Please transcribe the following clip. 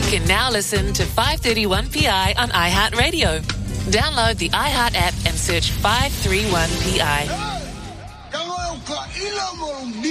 can now listen to 531PI on iHeartRadio. Download the iHeart app and search 531PI.